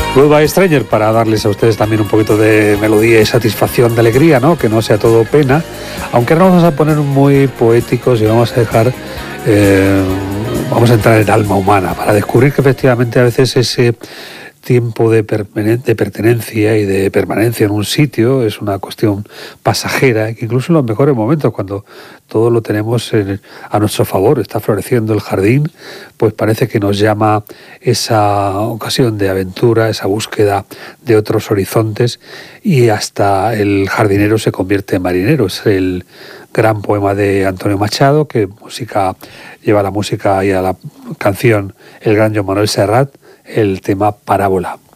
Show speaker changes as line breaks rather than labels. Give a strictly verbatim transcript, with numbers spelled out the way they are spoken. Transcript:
Goodbye Stranger, para darles a ustedes también un poquito de melodía y satisfacción, de alegría, ¿no? Que no sea todo pena. Aunque ahora vamos a poner muy poéticos y vamos a dejar, eh, vamos a entrar en alma humana para descubrir que efectivamente a veces ese tiempo de, de pertenencia y de permanencia en un sitio es una cuestión pasajera, que incluso en los mejores momentos, cuando todo lo tenemos en, a nuestro favor, está floreciendo el jardín, pues parece que nos llama esa ocasión de aventura, esa búsqueda de otros horizontes, y hasta el jardinero se convierte en marinero. Es el gran poema de Antonio Machado, que música lleva la música y a la canción el gran Joan Manuel Serrat, el tema Parábola.